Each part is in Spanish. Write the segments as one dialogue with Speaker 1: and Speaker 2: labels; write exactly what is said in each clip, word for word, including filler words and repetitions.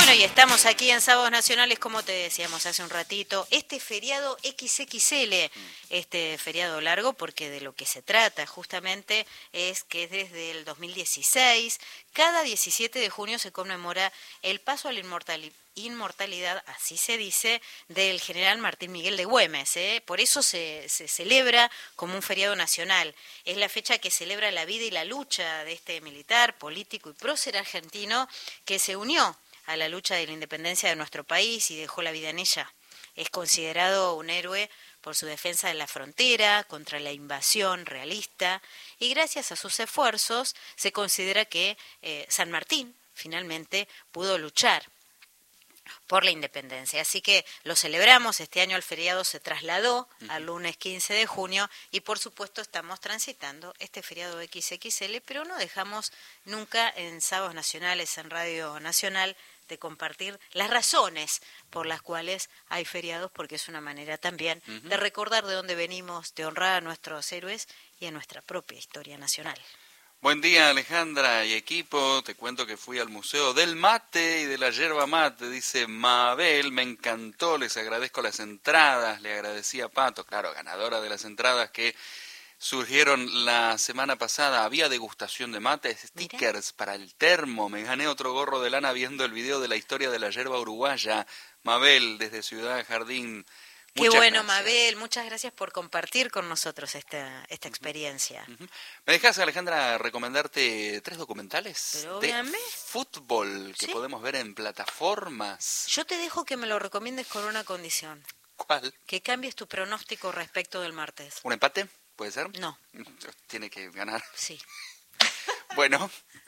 Speaker 1: Bueno, y estamos aquí en Sábados Nacionales, como te decíamos hace un ratito, este feriado equis equis ele, este feriado largo, porque de lo que se trata justamente es que desde el dos mil dieciséis, cada diecisiete de junio se conmemora el paso a la inmortalidad. inmortalidad, así se dice, del general Martín Miguel de Güemes, ¿eh? Por eso se, se celebra como un feriado nacional. Es la fecha que celebra la vida y la lucha de este militar, político y prócer argentino que se unió a la lucha de la independencia de nuestro país y dejó la vida en ella. Es considerado un héroe por su defensa de la frontera, contra la invasión realista, y gracias a sus esfuerzos se considera que eh, San Martín finalmente pudo luchar por la independencia. Así que lo celebramos, este año el feriado se trasladó uh-huh. al lunes quince de junio y por supuesto estamos transitando este feriado equis equis ele, pero no dejamos nunca en Sábados Nacionales, en Radio Nacional, de compartir las razones por las cuales hay feriados, porque es una manera también uh-huh. de recordar de dónde venimos, de honrar a nuestros héroes y a nuestra propia historia nacional.
Speaker 2: Buen día, Alejandra y equipo. Te cuento que fui al Museo del Mate y de la Yerba Mate, dice Mabel. Me encantó, les agradezco las entradas. Le agradecí a Pato, claro, ganadora de las entradas que surgieron la semana pasada. Había degustación de mate, stickers Mira. Para el termo. Me gané otro gorro de lana viendo el video de la historia de la yerba uruguaya. Mabel, desde Ciudad Jardín.
Speaker 1: Qué
Speaker 2: Muchas
Speaker 1: bueno,
Speaker 2: gracias.
Speaker 1: Mabel, muchas gracias por compartir con nosotros esta, esta experiencia.
Speaker 2: Uh-huh. ¿Me dejas, Alejandra, recomendarte tres documentales
Speaker 1: Pero,
Speaker 2: de
Speaker 1: obviamente.
Speaker 2: fútbol que
Speaker 1: ¿Sí?
Speaker 2: podemos ver en plataformas?
Speaker 1: Yo te dejo que me lo recomiendes con una condición.
Speaker 2: ¿Cuál?
Speaker 1: Que cambies tu pronóstico respecto del martes.
Speaker 2: ¿Un empate? ¿Puede ser?
Speaker 1: No.
Speaker 2: Tiene que ganar.
Speaker 1: Sí.
Speaker 2: Bueno,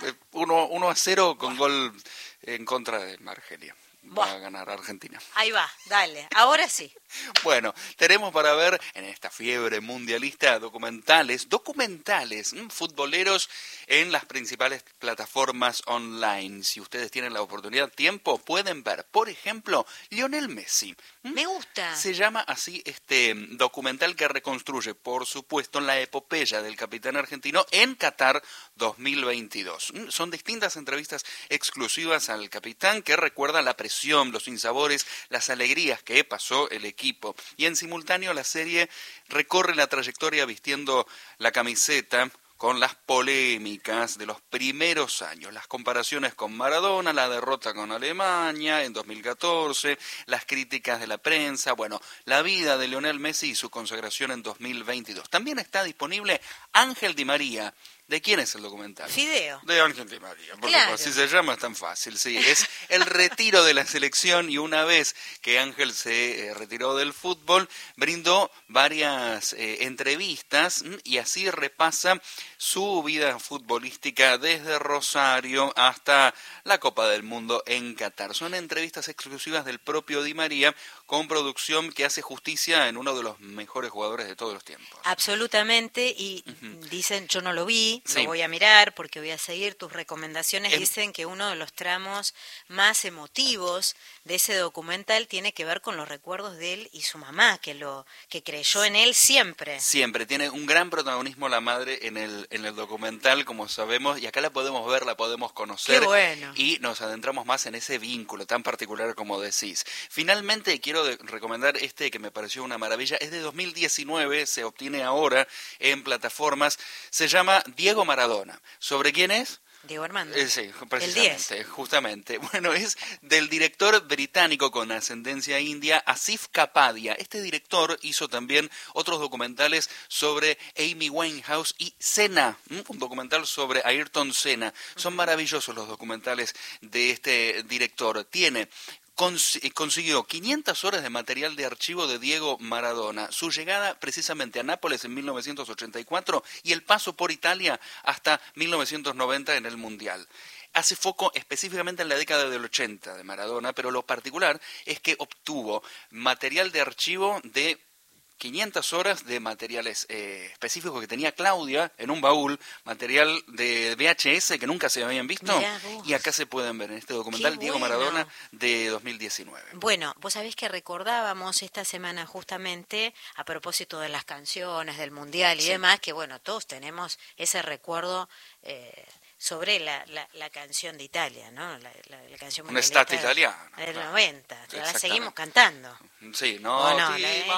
Speaker 2: uno a cero con gol en contra de Argelia. Va Buah. A ganar Argentina.
Speaker 1: Ahí va, dale, ahora sí.
Speaker 2: Bueno, tenemos para ver en esta fiebre mundialista documentales, documentales mmm, futboleros en las principales plataformas online. Si ustedes tienen la oportunidad, tiempo, pueden ver, por ejemplo, Lionel Messi.
Speaker 1: ¿Mm? Me gusta.
Speaker 2: Se llama así este documental que reconstruye, por supuesto, la epopeya del capitán argentino en Qatar dos mil veintidós. Son distintas entrevistas exclusivas al capitán que recuerda la presión, los sinsabores, las alegrías que pasó el equipo. Y en simultáneo la serie recorre la trayectoria vistiendo la camiseta con las polémicas de los primeros años, las comparaciones con Maradona, la derrota con Alemania en dos mil catorce, las críticas de la prensa, bueno, la vida de Lionel Messi y su consagración en dos mil veintidós. También está disponible Ángel Di María. ¿De quién es el documental?
Speaker 1: Fideo.
Speaker 2: De Ángel Di María, porque
Speaker 1: claro.
Speaker 2: así se llama, es tan fácil, sí. Es el retiro de la selección y una vez que Ángel se eh, retiró del fútbol, brindó varias eh, entrevistas y así repasa su vida futbolística desde Rosario hasta la Copa del Mundo en Qatar. Son entrevistas exclusivas del propio Di María con producción que hace justicia en uno de los mejores jugadores de todos los tiempos.
Speaker 1: Absolutamente, y uh-huh. dicen, yo no lo vi,
Speaker 2: sí.
Speaker 1: lo voy a mirar porque voy a seguir tus recomendaciones.
Speaker 2: Eh,
Speaker 1: dicen que uno de los tramos más emotivos de ese documental tiene que ver con los recuerdos de él y su mamá, que lo que creyó en él siempre.
Speaker 2: Siempre, tiene un gran protagonismo la madre en el, en el documental, como sabemos, y acá la podemos ver, la podemos conocer.
Speaker 1: Qué bueno.
Speaker 2: Y nos adentramos más en ese vínculo tan particular como decís. Finalmente, quiero de, recomendar este que me pareció una maravilla, es de dos mil diecinueve, se obtiene ahora en plataformas, se llama Diego Maradona. ¿Sobre quién es?
Speaker 1: Diego Armando.
Speaker 2: Eh, sí, precisamente, justamente. Bueno, es del director británico con ascendencia india, Asif Kapadia. Este director hizo también otros documentales sobre Amy Winehouse y Senna, un documental sobre Ayrton Senna. Son maravillosos los documentales de este director. Tiene... consiguió quinientas horas de material de archivo de Diego Maradona, su llegada precisamente a Nápoles en mil novecientos ochenta y cuatro y el paso por Italia hasta mil novecientos noventa en el Mundial. Hace foco específicamente en la década del ochenta de Maradona, pero lo particular es que obtuvo material de archivo de quinientas horas de materiales eh, específicos que tenía Claudia en un baúl, material de V H S que nunca se habían visto, y acá se pueden ver en este documental Diego bueno. Maradona de dos mil diecinueve.
Speaker 1: Bueno, vos sabés que recordábamos esta semana justamente a propósito de las canciones, del Mundial y sí. demás, que bueno, todos tenemos ese recuerdo eh, sobre la, la, la canción de Italia, ¿no? La, la, la canción
Speaker 2: un estate italiano.
Speaker 1: Del
Speaker 2: claro.
Speaker 1: noventa, la seguimos cantando.
Speaker 2: Sí, no,
Speaker 1: no
Speaker 2: ti
Speaker 1: la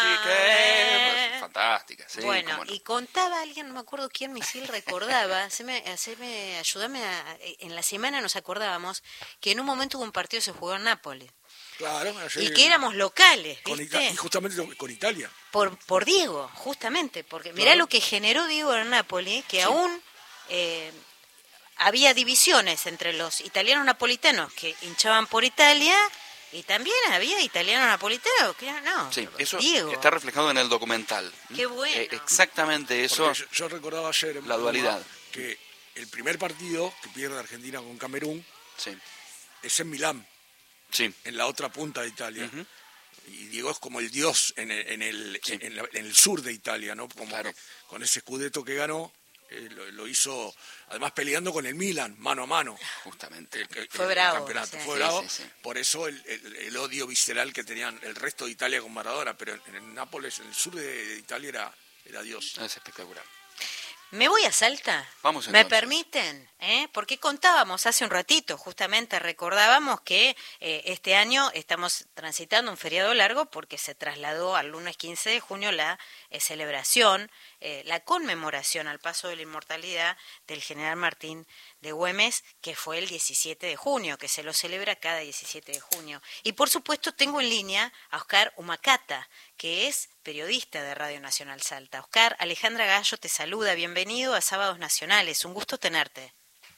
Speaker 2: matiche, pues, fantástica, sí.
Speaker 1: Bueno,
Speaker 2: cómo no.
Speaker 1: y contaba alguien, no me acuerdo quién, Misil recordaba, haceme, haceme, ayúdame, a, en la semana nos acordábamos que en un momento hubo un partido que se jugó en Nápoles.
Speaker 3: Claro,
Speaker 1: y que éramos locales, ¿viste?
Speaker 3: Y justamente con Italia.
Speaker 1: Por, por Diego, justamente, porque mirá claro. lo que generó Diego en Nápoles, que sí. aún eh, había divisiones entre los italianos napolitanos que hinchaban por Italia y también había italianos napolitanos que no.
Speaker 2: Sí, eso
Speaker 1: Diego.
Speaker 2: está reflejado en el documental.
Speaker 1: Qué bueno.
Speaker 2: Eh, exactamente eso.
Speaker 3: Yo, yo recordaba ayer en
Speaker 2: la dualidad
Speaker 3: que el primer partido que pierde Argentina con Camerún
Speaker 2: sí.
Speaker 3: es en Milán.
Speaker 2: Sí.
Speaker 3: En la otra punta de Italia.
Speaker 2: Uh-huh.
Speaker 3: Y Diego es como el dios en el, en el, sí. en, la, en el sur de Italia, ¿no? Como claro. con ese scudetto que ganó, eh, lo, lo hizo, además peleando con el Milan, mano a mano.
Speaker 2: Justamente.
Speaker 3: El, el,
Speaker 1: fue
Speaker 3: el,
Speaker 1: bravo.
Speaker 3: El campeonato.
Speaker 1: Sí.
Speaker 3: Fue
Speaker 2: sí,
Speaker 3: bravo.
Speaker 2: Sí, sí.
Speaker 3: Por eso el, el, el odio visceral que tenían el resto de Italia con Maradona. Pero en, en Nápoles, en el sur de, de Italia, era, era Dios.
Speaker 2: Es espectacular.
Speaker 1: ¿Me voy a Salta?
Speaker 2: Vamos entonces.
Speaker 1: ¿Me permiten? ¿Eh? Porque contábamos hace un ratito, justamente recordábamos que eh, este año estamos transitando un feriado largo porque se trasladó al lunes quince de junio la eh, celebración, eh, la conmemoración al paso de la inmortalidad del general Martín de Güemes, que fue el diecisiete de junio, que se lo celebra cada diecisiete de junio. Y por supuesto tengo en línea a Oscar Humacata, que es periodista de Radio Nacional Salta. Oscar, Alejandra Gallo te saluda, bienvenido a Sábados Nacionales, un gusto tenerte.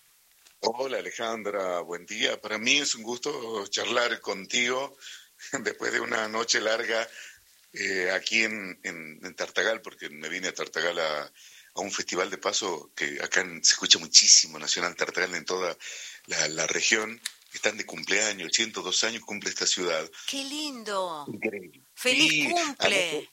Speaker 4: Hola Alejandra, buen día. Para mí es un gusto charlar contigo después de una noche larga eh, aquí en, en, en Tartagal, porque me vine a Tartagal a, a un festival de paso que acá en, se escucha muchísimo, Nacional Tartagal en toda la, la región. Están de cumpleaños, ciento dos años cumple esta ciudad.
Speaker 1: ¡Qué lindo!
Speaker 4: Increíble.
Speaker 1: ¡Feliz
Speaker 4: sí,
Speaker 1: cumple!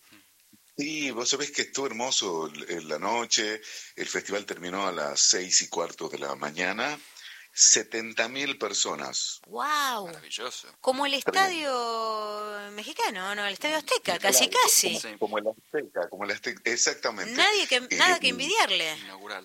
Speaker 4: Sí, vos sabés que estuvo hermoso la noche, el festival terminó a las seis y cuarto de la mañana, setenta mil personas.
Speaker 1: ¡Wow!
Speaker 2: Maravilloso.
Speaker 1: Como el estadio mexicano, ¿no? El estadio Azteca, casi
Speaker 4: claro,
Speaker 1: casi.
Speaker 4: Como, como el Azteca, como el Azteca, exactamente.
Speaker 1: Nadie que,
Speaker 4: eh,
Speaker 1: nada que envidiarle.
Speaker 2: Inaugural.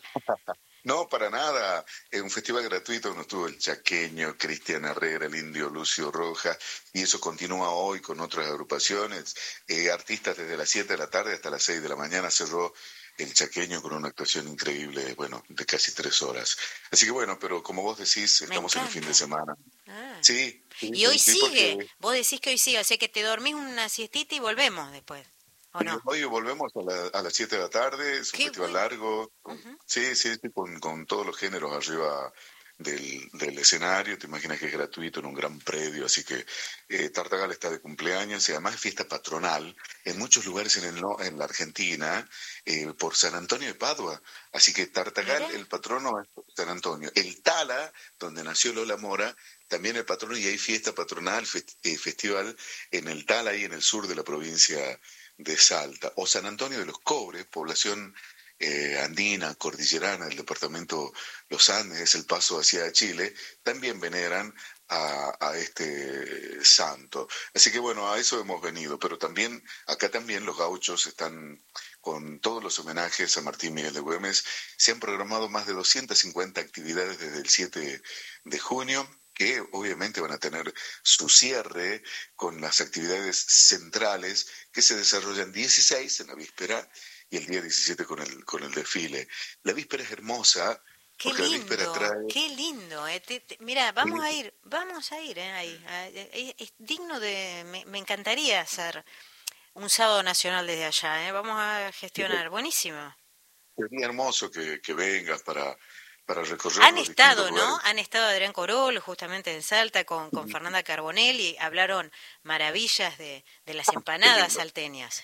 Speaker 4: No, para nada. Es un festival gratuito donde estuvo el Chaqueño, Cristian Herrera, el Indio Lucio Rojas, y eso continúa hoy con otras agrupaciones. Eh, artistas desde las siete de la tarde hasta las seis de la mañana cerró el Chaqueño con una actuación increíble, bueno, de casi tres horas. Así que bueno, pero como vos decís, estamos en el fin de semana.
Speaker 1: Ah.
Speaker 4: Sí, sí.
Speaker 1: Y hoy
Speaker 4: sí,
Speaker 1: sigue,
Speaker 4: porque...
Speaker 1: vos decís que hoy sigue, o sea que te dormís una siestita y volvemos después. ¿O no?
Speaker 4: Hoy volvemos a, la, a las siete de la tarde, es un
Speaker 1: Qué
Speaker 4: festival
Speaker 1: bueno.
Speaker 4: largo.
Speaker 1: Uh-huh.
Speaker 4: Sí, sí, sí, con, con todos los géneros arriba del, del escenario. Te imaginas que es gratuito en un gran predio, así que eh, Tartagal está de cumpleaños y además es fiesta patronal en muchos lugares en, el, en la Argentina eh, por San Antonio de Padua. Así que Tartagal, ¿Mira? El patrono es San Antonio. El Tala, donde nació Lola Mora, también el patrono, y hay fiesta patronal, fest, eh, festival en el Tala, ahí en el sur de la provincia de Salta, o San Antonio de los Cobres, población eh, andina, cordillerana del departamento Los Andes, es el paso hacia Chile, también veneran a, a este santo. Así que bueno, a eso hemos venido, pero también, acá también los gauchos están con todos los homenajes a Martín Miguel de Güemes. Se han programado más de doscientas cincuenta actividades desde el siete de junio, que obviamente van a tener su cierre con las actividades centrales que se desarrollan dieciséis en la víspera y el día diecisiete con el con el desfile. La víspera es hermosa.
Speaker 1: Qué
Speaker 4: porque
Speaker 1: lindo,
Speaker 4: la víspera trae...
Speaker 1: qué lindo. Eh. Te, te, mira, vamos sí. a ir, vamos a ir eh, ahí. Eh, es, es digno de, me, me encantaría hacer un sábado nacional desde allá. Eh. Vamos a gestionar, buenísimo.
Speaker 4: Sería hermoso que, que vengas para... para recorrer
Speaker 1: Han
Speaker 4: los
Speaker 1: estado, ¿no?
Speaker 4: lugares.
Speaker 1: Han estado Adrián Corol, justamente en Salta, con, con Fernanda Carbonelli, hablaron maravillas de, de las empanadas salteñas.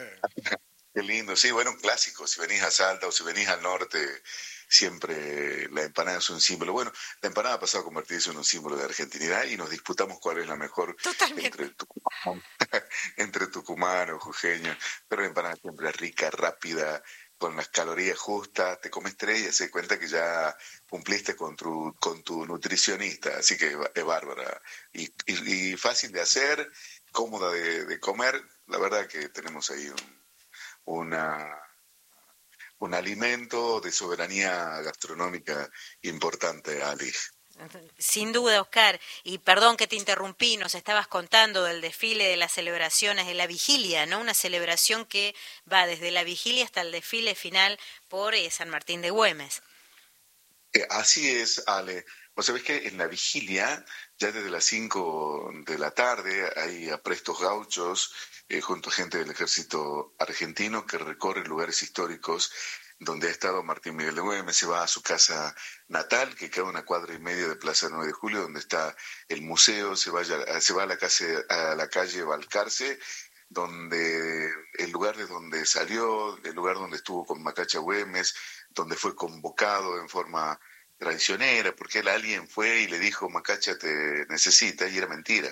Speaker 4: Qué lindo, sí, bueno, un clásico, si venís a Salta o si venís al norte, siempre la empanada es un símbolo. Bueno, la empanada ha pasado a convertirse en un símbolo de argentinidad y nos disputamos cuál es la mejor
Speaker 1: Totalmente.
Speaker 4: entre Tucumán, entre tucumano, jujeño, pero la empanada siempre es rica, rápida, con las calorías justas, te comes tres y te das cuenta que ya cumpliste con tu, con tu nutricionista, así que es bárbara. Y, y, y fácil de hacer, cómoda de, de comer, la verdad que tenemos ahí un, una, un alimento de soberanía gastronómica importante, Ali.
Speaker 1: Sin duda, Oscar, y perdón que te interrumpí, nos estabas contando del desfile de las celebraciones de la vigilia, ¿no? Una celebración que va desde la vigilia hasta el desfile final por eh, San Martín de Güemes.
Speaker 4: Eh, así es, Ale. Vos sabés que en la vigilia, ya desde las cinco de la tarde, hay aprestos gauchos eh, junto a gente del ejército argentino que recorren lugares históricos donde ha estado Martín Miguel de Güemes. Se va a su casa natal, que queda a una cuadra y media de Plaza nueve de Julio, donde está el museo. Se, vaya, se va a la, casa, a la calle Balcarce, donde el lugar de donde salió, el lugar donde estuvo con Macacha Güemes, donde fue convocado en forma traicionera, porque él, alguien fue y le dijo, Macacha te necesita, y era mentira.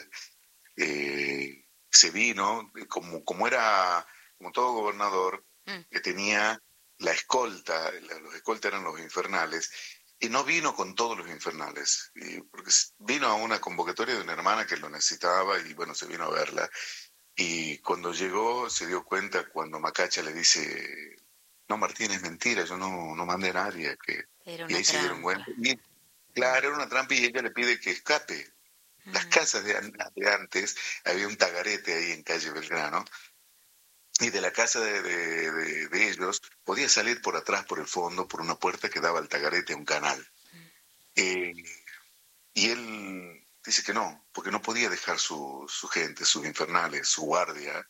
Speaker 4: Eh, se vino, como, como era, como todo gobernador, mm. que tenía la escolta, los escoltas eran los infernales, y no vino con todos los infernales, y porque vino a una convocatoria de una hermana que lo necesitaba, y bueno, se vino a verla, y cuando llegó se dio cuenta cuando Macacha le dice, no, Martín, es mentira, yo no, no mandé a nadie, que...
Speaker 1: Era
Speaker 4: y ahí
Speaker 1: trampa.
Speaker 4: se dieron cuenta, y, claro, era una trampa, y ella le pide que escape. Mm. Las casas de, de antes, había un tagarete ahí en calle Belgrano, y de la casa de, de, de, de ellos podía salir por atrás, por el fondo, por una puerta que daba al tagarete a un canal. Mm. Eh, y él dice que no, porque no podía dejar su, su gente, sus infernales, su guardia,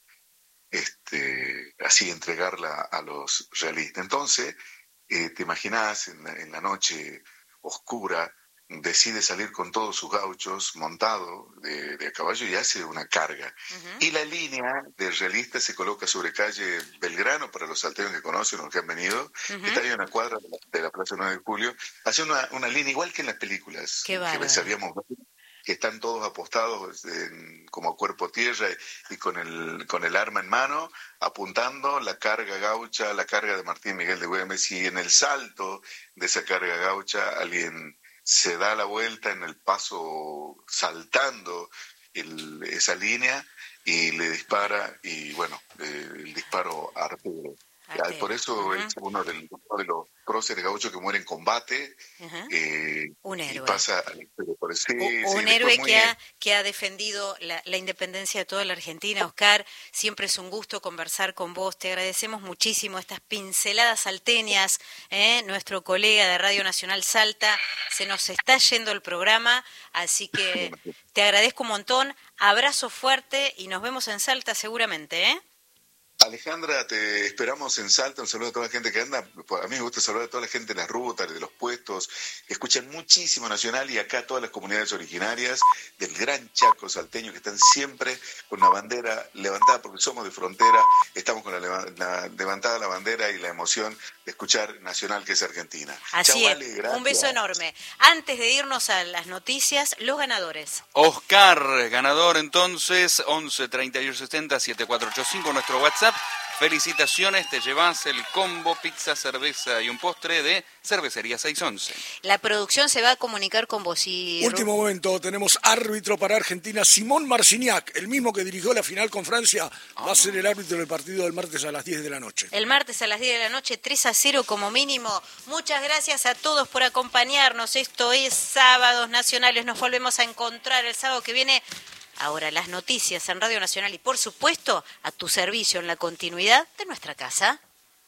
Speaker 4: este, así entregarla a los realistas. Entonces, eh, te imaginás, en la, en la noche oscura, decide salir con todos sus gauchos montado de, de a caballo y hace una carga. Uh-huh. Y la línea de realistas se coloca sobre calle Belgrano, para los salteños que conocen, los que han venido, uh-huh. está ahí a una cuadra de la, de la Plaza nueve de Julio, hace una, una línea igual que en las películas.
Speaker 1: Qué bárbaro.
Speaker 4: Que sabíamos que están todos apostados en, como cuerpo tierra y con el, con el arma en mano, apuntando la carga gaucha, la carga de Martín Miguel de Güemes, y en el salto de esa carga gaucha alguien se da la vuelta en el paso saltando el, esa línea y le dispara, y bueno, eh, el disparo artero. Okay. Por eso uh-huh. es uno, del, uno de los próceres gauchos que muere en combate. Uh-huh. eh,
Speaker 1: un héroe.
Speaker 4: Y pasa por ese,
Speaker 1: un, un
Speaker 4: sí,
Speaker 1: héroe
Speaker 4: muy...
Speaker 1: que, ha, que ha defendido la, la independencia de toda la Argentina. Oscar, siempre es un gusto conversar con vos. Te agradecemos muchísimo estas pinceladas salteñas. ¿eh? Nuestro colega de Radio Nacional Salta, se nos está yendo el programa, así que te agradezco un montón. Abrazo fuerte y nos vemos en Salta seguramente, ¿eh?
Speaker 4: Alejandra, te esperamos en Salta. Un saludo a toda la gente que anda. A mí me gusta saludar a toda la gente en las rutas, de los puestos. Escuchan muchísimo Nacional, y acá todas las comunidades originarias del Gran Chaco salteño que están siempre con la bandera levantada, porque somos de frontera. Estamos con la, la levantada la bandera y la emoción de escuchar Nacional, que es Argentina.
Speaker 1: Así
Speaker 4: Chau,
Speaker 1: es.
Speaker 4: Ale, gracias.
Speaker 1: Un beso enorme. Antes de irnos a las noticias, los ganadores.
Speaker 2: Oscar, ganador entonces, once treinta y ocho setenta setenta y cuatro ochenta y cinco, nuestro WhatsApp. Felicitaciones, te llevas el combo pizza, cerveza y un postre de Cervecería seiscientos once.
Speaker 1: La producción se va a comunicar con vos. Y...
Speaker 3: Último momento, tenemos árbitro para Argentina, Simón Marciniak, el mismo que dirigió la final con Francia, oh. va a ser el árbitro del partido del martes a las diez de la noche.
Speaker 1: El martes a las diez de la noche, tres a cero como mínimo. Muchas gracias a todos por acompañarnos. Esto es Sábados Nacionales. Nos volvemos a encontrar el sábado que viene. Ahora las noticias en Radio Nacional y, por supuesto, a tu servicio en la continuidad de nuestra casa.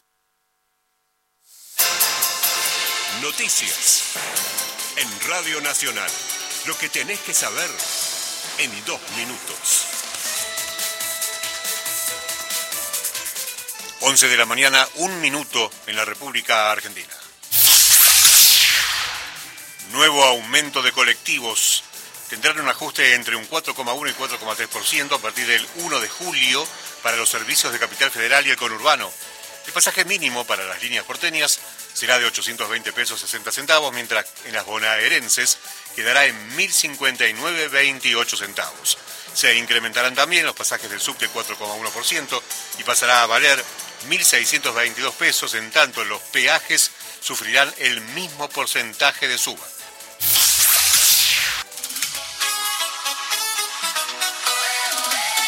Speaker 5: Noticias en Radio Nacional. Lo que tenés que saber en dos minutos. once de la mañana, un minuto en la República Argentina. Nuevo aumento de colectivos. Tendrán un ajuste entre un cuatro coma uno y cuatro coma tres por ciento a partir del uno de julio para los servicios de Capital Federal y el conurbano. El pasaje mínimo para las líneas porteñas será de ochocientos veinte pesos sesenta centavos, mientras en las bonaerenses quedará en mil cincuenta y nueve veintiocho centavos. Se incrementarán también los pasajes del subte cuatro coma uno por ciento y pasará a valer mil seiscientos veintidós pesos, en tanto los peajes sufrirán el mismo porcentaje de suba.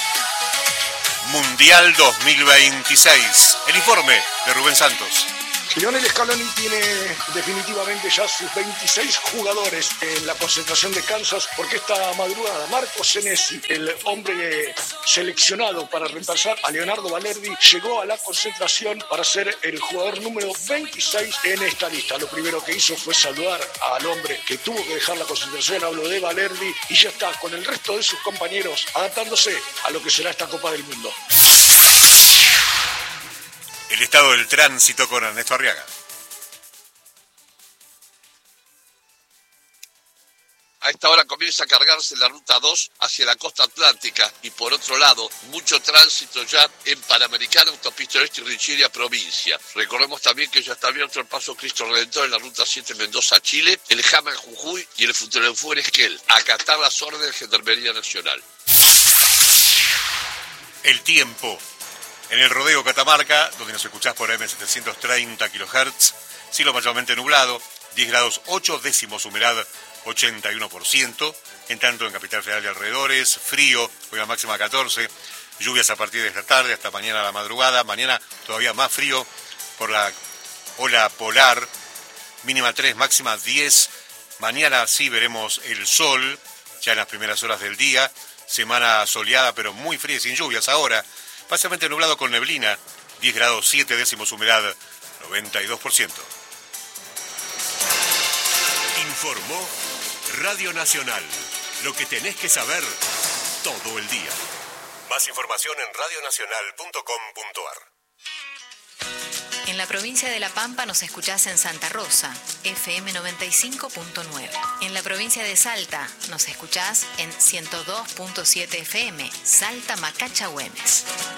Speaker 5: Mundial dos mil veintiséis. El informe de Rubén Santos.
Speaker 3: Lionel Scaloni tiene definitivamente ya sus veintiséis jugadores en la concentración de Kansas, porque esta madrugada Marco Senesi, el hombre seleccionado para reemplazar a Leonardo Valerdi, llegó a la concentración para ser el jugador número veintiséis en esta lista. Lo primero que hizo fue saludar al hombre que tuvo que dejar la concentración, hablo de Valerdi, y ya está con el resto de sus compañeros adaptándose a lo que será esta Copa del Mundo.
Speaker 5: El estado del tránsito con Ernesto Arriaga.
Speaker 6: A esta hora comienza a cargarse la ruta dos hacia la costa atlántica y por otro lado, mucho tránsito ya en Panamericana, Autopista Oeste y Richiria, provincia. Recordemos también que ya está abierto el paso Cristo Redentor en la ruta siete Mendoza, Chile, el Jama en Jujuy y el Futurenfú en Esquel. Acatar las órdenes de Gendarmería Nacional.
Speaker 5: El tiempo. En el rodeo Catamarca, donde nos escuchás por eme setecientos treinta kilohertz, cielo mayormente nublado, diez grados ocho décimos, humedad ochenta y uno por ciento, en tanto en Capital Federal y alrededores, frío, hoy la máxima catorce, lluvias a partir de esta tarde hasta mañana a la madrugada, mañana todavía más frío por la ola polar, mínima tres, máxima diez, mañana sí veremos el sol, ya en las primeras horas del día, semana soleada pero muy fría y sin lluvias ahora, parcialmente nublado con neblina, diez grados siete décimos, humedad noventa y dos por ciento.
Speaker 7: Informó Radio Nacional. Lo que tenés que saber todo el día. Más información en radio nacional punto com punto a r.
Speaker 1: En la provincia de La Pampa nos escuchás en Santa Rosa, efe eme noventa y cinco punto nueve. En la provincia de Salta nos escuchás en ciento dos punto siete efe eme, Salta Macacha Güemes.